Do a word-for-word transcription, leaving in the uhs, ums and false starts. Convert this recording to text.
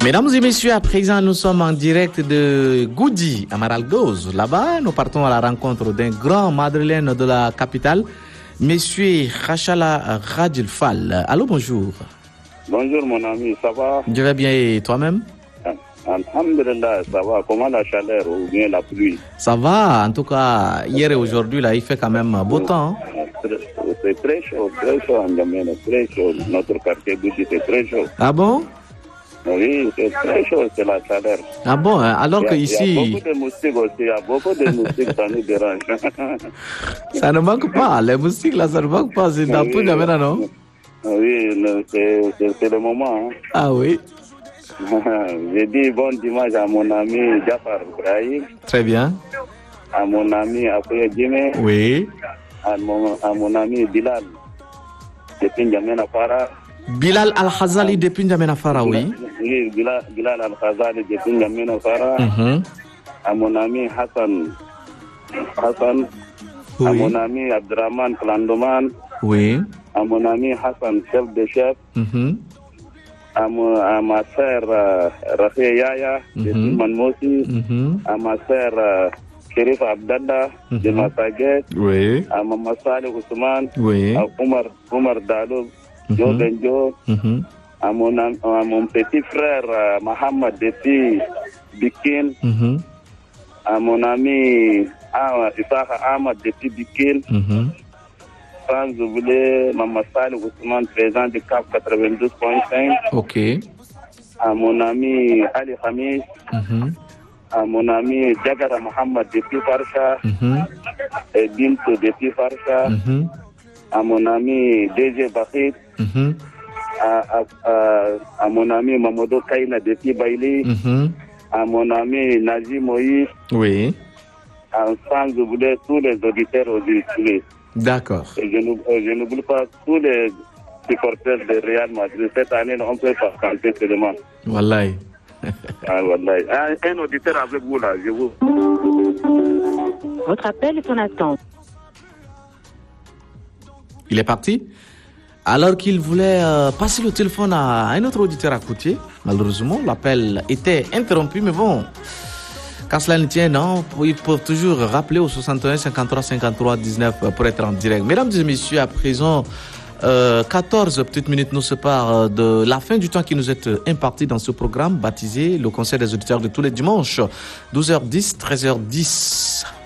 Mesdames et messieurs, à présent, nous sommes en direct de Goudi, à Maralgoz. Là-bas, nous partons à la rencontre d'un grand madrilène de la capitale, Monsieur Khachala Radjilfal. Allô, bonjour. Bonjour, mon ami, ça va? Je vais bien, et toi-même? Alhamdulillah, ça va. Comment la chaleur ou bien la pluie? Ça va, en tout cas, hier et aujourd'hui, là, il fait quand même beau temps. C'est très chaud, très chaud en Djamena, très chaud. Notre quartier Goudi, c'est très chaud. Ah bon? Oui, c'est très chaud, c'est la chaleur. Ah bon, alors que ici... Il y a beaucoup de moustiques aussi, il y a beaucoup de moustiques, ça nous dérange. Ça ne manque pas, les moustiques là, ça ne manque pas, c'est dans tout Djamena, non? Oui, c'est, c'est, c'est le moment. Hein. Ah oui. J'ai dit bon dimanche à mon ami Jafar Brahim. Très bien. À mon ami Apoya Djime. Oui. À mon, à mon ami Bilal depuis N'Djamena Fara. Bilal Al-Khazali depuis N'Djamena Fara, oui. Oui, Bilal, Bilal Al-Khazali depuis N'Djamena Fara. Mm-hmm. À mon ami Hassan. Hassan. Oui. À mon ami Abdraman Klandoman. Oui. À mon ami Hassan, chef de chef. Mm-hmm. À, mon, à ma sœur euh, Rafé Yaya mm-hmm. de Manmosi. Mm-hmm. À ma sœur euh, Sherif Abdallah mm-hmm. de Massaguet. Oui. À Mama Saleh Ousmane. Oui. À Omar, Omar Dalo. Joe Benjo, mm-hmm. à, mon, à mon petit frère euh, Mohamed depuis Bikin, mm-hmm. à mon ami ah, Isaac Ahmad depuis Bikin, mm-hmm. sans oublier Mama Saleh Ousmane, président du C A P quatre-vingt-douze virgule cinq. Ok. À mon ami Ali Hamis, mm-hmm. à mon ami Jagara Mohamed depuis Farsha, mm-hmm. et Bintou depuis Farsha. Mm-hmm. À mon ami D J Bakit, mm-hmm. à, à, à, à mon ami Mamadou Kaina depuis Bailey, mm-hmm. à mon ami Nazi Moïse, oui. Sans oublier tous les auditeurs auditeurs. D'accord. Et je n'oublie pas tous les supporters de Real Madrid. Cette année, on ne peut pas compter seulement. Wallahi. Ah, wallahi. Un, un auditeur avec vous là, je vous. Votre appel est en attente. Il est parti. Alors qu'il voulait euh, passer le téléphone à un autre auditeur à côté, malheureusement, l'appel était interrompu. Mais bon, quand cela ne tient, non, ils peuvent toujours rappeler au soixante et un cinquante-trois cinquante-trois dix-neuf pour être en direct. Mesdames et messieurs, à présent, euh, quatorze petites minutes nous séparent de la fin du temps qui nous est imparti dans ce programme baptisé le Conseil des auditeurs de tous les dimanches, douze heures dix, treize heures dix.